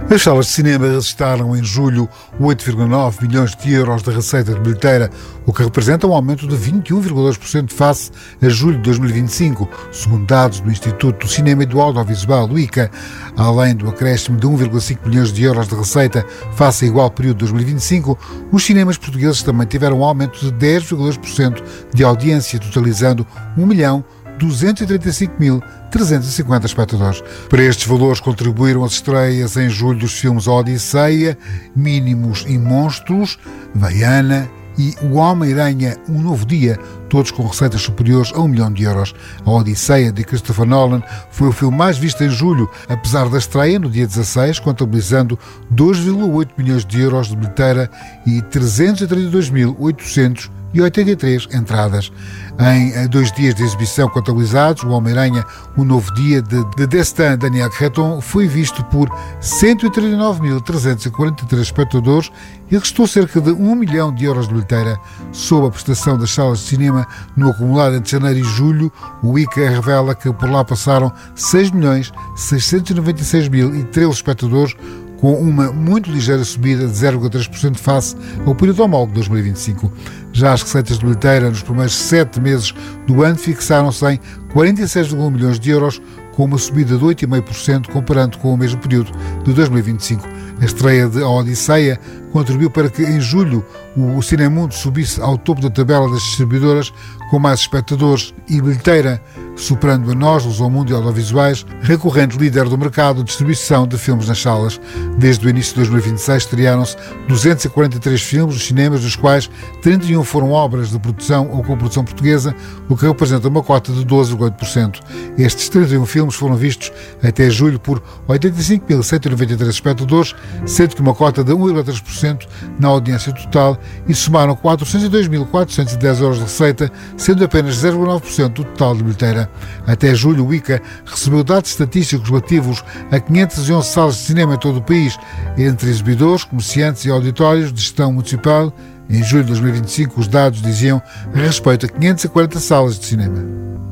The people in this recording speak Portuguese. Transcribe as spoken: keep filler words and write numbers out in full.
As salas de cinema registraram em julho oito vírgula nove milhões de euros de receita de bilheteira, o que representa um aumento de vinte e um vírgula dois por cento face a julho de dois mil e vinte e cinco, segundo dados do Instituto do Cinema e do Audiovisual, o I C A. Além do acréscimo de um vírgula cinco milhões de euros de receita face a igual período de dois mil e vinte e cinco, os cinemas portugueses também tiveram um aumento de dez vírgula dois por cento de audiência, totalizando um milhão duzentos e trinta e cinco mil trezentos e cinquenta espectadores. Para estes valores contribuíram as estreias em julho dos filmes Odisseia, Mínimos e Monstros, Vaiana e O Homem-Aranha, Um Novo Dia, todos com receitas superiores a um milhão de euros. A Odisseia, de Christopher Nolan, foi o filme mais visto em julho, apesar da estreia no dia dezasseis, contabilizando dois vírgula oito milhões de euros de bilheteira e trezentos e trinta e dois mil oitocentos e oitenta e três entradas. Em dois dias de exibição contabilizados, O Homem-Aranha, Um Novo Dia, de, de Destin Daniel Cretton, foi visto por cento e trinta e nove mil trezentos e quarenta e três espectadores e restou cerca de um milhão de euros de bilheteira. Sob a prestação das salas de cinema no acumulado entre janeiro e julho, o I C A revela que por lá passaram seis milhões seiscentos e noventa e seis mil e treze espectadores, com uma muito ligeira subida de zero vírgula três por cento face ao período homólogo de dois mil e vinte e cinco. Já as receitas de bilheteira nos primeiros sete meses do ano fixaram-se em quarenta e seis vírgula um milhões de euros, com uma subida de oito vírgula cinco por cento comparando com o mesmo período de dois mil e vinte e cinco. A estreia de A Odisseia contribuiu para que em julho o Cinemundo subisse ao topo da tabela das distribuidoras com mais espectadores e bilheteira, superando a Nós, Lusomundo e Audiovisuais, recorrente líder do mercado de distribuição de filmes nas salas. Desde o início de dois mil e vinte e seis estrearam-se duzentos e quarenta e três filmes nos cinemas, dos quais trinta e um foram obras de produção ou coprodução portuguesa, o que representa uma cota de doze vírgula oito por cento. Estes trinta e um filmes foram vistos até julho por oitenta e cinco mil cento e noventa e três espectadores, sendo que uma cota de um vírgula três por cento na audiência total, e somaram quatrocentos e dois mil quatrocentos e dez euros de receita, sendo apenas zero vírgula nove por cento do total de bilheteira. Até julho, o I C A recebeu dados estatísticos relativos a quinhentas e onze salas de cinema em todo o país, entre exibidores, comerciantes e auditórios de gestão municipal. Em julho de dois mil e vinte e cinco, os dados diziam a respeito a quinhentas e quarenta salas de cinema.